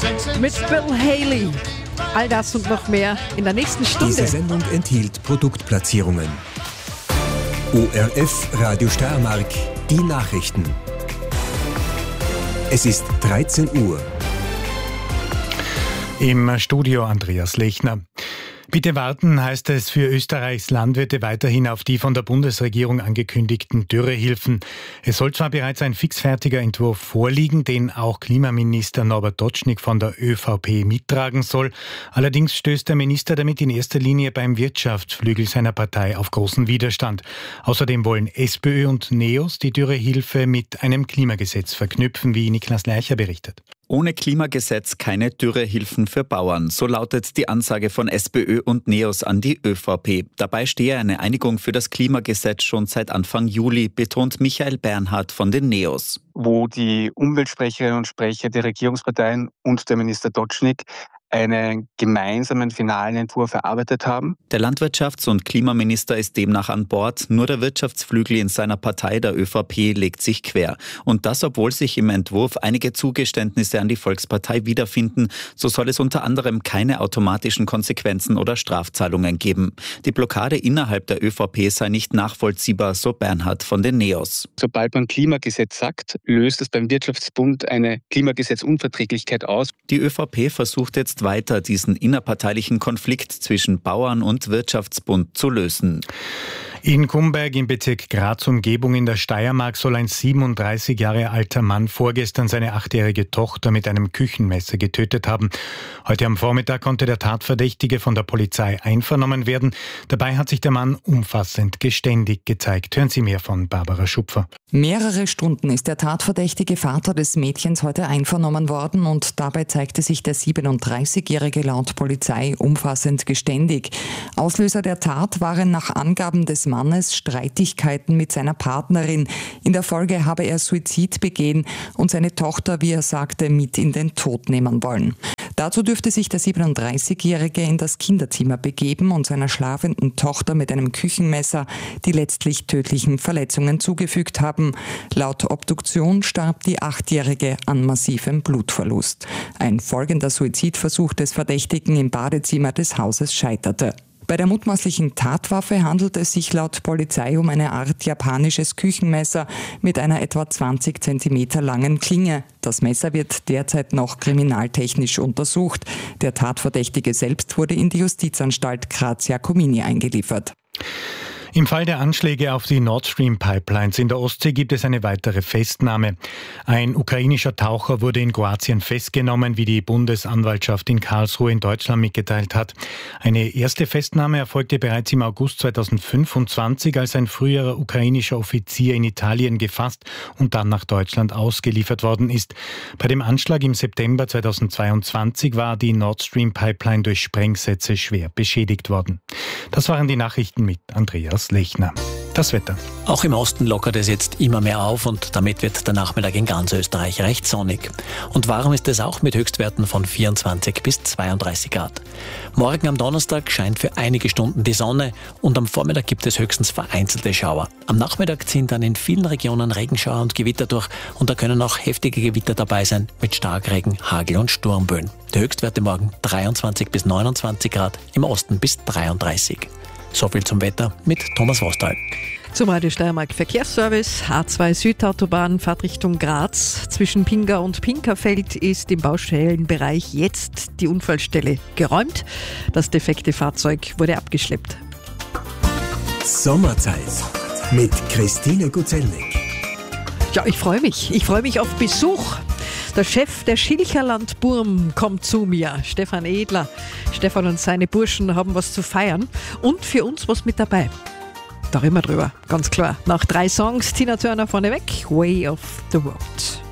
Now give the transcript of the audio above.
mit Bill Haley. All das und noch mehr in der nächsten Stunde. Diese Sendung enthielt Produktplatzierungen. ORF Radio Steiermark, die Nachrichten. Es ist 13 Uhr. Im Studio Andreas Lechner. Bitte warten, heißt es für Österreichs Landwirte weiterhin auf die von der Bundesregierung angekündigten Dürrehilfen. Es soll zwar bereits ein fixfertiger Entwurf vorliegen, den auch Klimaminister Norbert Dotschnig von der ÖVP mittragen soll. Allerdings stößt der Minister damit in erster Linie beim Wirtschaftsflügel seiner Partei auf großen Widerstand. Außerdem wollen SPÖ und NEOS die Dürrehilfe mit einem Klimagesetz verknüpfen, wie Niklas Lercher berichtet. Ohne Klimagesetz keine Dürrehilfen für Bauern. So lautet die Ansage von SPÖ und NEOS an die ÖVP. Dabei stehe eine Einigung für das Klimagesetz schon seit Anfang Juli, betont Michael Bernhard von den NEOS. Wo die Umweltsprecherinnen und Sprecher der Regierungsparteien und der Minister Dotschnig einen gemeinsamen finalen Entwurf erarbeitet haben. Der Landwirtschafts- und Klimaminister ist demnach an Bord. Nur der Wirtschaftsflügel in seiner Partei, der ÖVP, legt sich quer. Und das, obwohl sich im Entwurf einige Zugeständnisse an die Volkspartei wiederfinden. So soll es unter anderem keine automatischen Konsequenzen oder Strafzahlungen geben. Die Blockade innerhalb der ÖVP sei nicht nachvollziehbar, so Bernhard von den NEOS. Sobald man Klimagesetz sagt, löst es beim Wirtschaftsbund eine Klimagesetzunverträglichkeit aus. Die ÖVP versucht jetzt weiter, diesen innerparteilichen Konflikt zwischen Bauern und Wirtschaftsbund zu lösen. In Kumberg im Bezirk Graz-Umgebung in der Steiermark soll ein 37 Jahre alter Mann vorgestern seine 8-jährige Tochter mit einem Küchenmesser getötet haben. Heute am Vormittag konnte der Tatverdächtige von der Polizei einvernommen werden. Dabei hat sich der Mann umfassend geständig gezeigt. Hören Sie mehr von Barbara Schupfer. Mehrere Stunden ist der tatverdächtige Vater des Mädchens heute einvernommen worden und dabei zeigte sich der 37-Jährige laut Polizei umfassend geständig. Auslöser der Tat waren nach Angaben des Mannes Streitigkeiten mit seiner Partnerin. In der Folge habe er Suizid begehen und seine Tochter, wie er sagte, mit in den Tod nehmen wollen. Dazu dürfte sich der 37-Jährige in das Kinderzimmer begeben und seiner schlafenden Tochter mit einem Küchenmesser die letztlich tödlichen Verletzungen zugefügt haben. Laut Obduktion starb die 8-Jährige an massivem Blutverlust. Ein folgender Suizidversuch des Verdächtigen im Badezimmer des Hauses scheiterte. Bei der mutmaßlichen Tatwaffe handelt es sich laut Polizei um eine Art japanisches Küchenmesser mit einer etwa 20 cm langen Klinge. Das Messer wird derzeit noch kriminaltechnisch untersucht. Der Tatverdächtige selbst wurde in die Justizanstalt Graz-Jacomini eingeliefert. Im Fall der Anschläge auf die Nord Stream Pipelines in der Ostsee gibt es eine weitere Festnahme. Ein ukrainischer Taucher wurde in Kroatien festgenommen, wie die Bundesanwaltschaft in Karlsruhe in Deutschland mitgeteilt hat. Eine erste Festnahme erfolgte bereits im August 2025, als ein früherer ukrainischer Offizier in Italien gefasst und dann nach Deutschland ausgeliefert worden ist. Bei dem Anschlag im September 2022 war die Nord Stream Pipeline durch Sprengsätze schwer beschädigt worden. Das waren die Nachrichten mit Andreas Lechner. Das Wetter. Auch im Osten lockert es jetzt immer mehr auf und damit wird der Nachmittag in ganz Österreich recht sonnig. Und warm ist es auch mit Höchstwerten von 24 bis 32 Grad. Morgen am Donnerstag scheint für einige Stunden die Sonne und am Vormittag gibt es höchstens vereinzelte Schauer. Am Nachmittag ziehen dann in vielen Regionen Regenschauer und Gewitter durch und da können auch heftige Gewitter dabei sein mit Starkregen, Hagel und Sturmböen. Die Höchstwerte morgen 23 bis 29 Grad, im Osten bis 33. So viel zum Wetter mit Thomas Vostal. Zum Radio Steiermark Verkehrsservice. A2 Südautobahn, Fahrtrichtung Graz. Zwischen Pinga und Pinkerfeld ist im Baustellenbereich jetzt die Unfallstelle geräumt. Das defekte Fahrzeug wurde abgeschleppt. Sommerzeit mit Christine Guzelnik. Ja, ich freue mich. Ich freue mich auf Besuch. Der Chef der Schilcherland Burm kommt zu mir, Stefan Edler. Stefan und seine Burschen haben was zu feiern und für uns was mit dabei. Da reden wir drüber, ganz klar. Nach 3 Songs, Tina Turner vorneweg, Way of the World.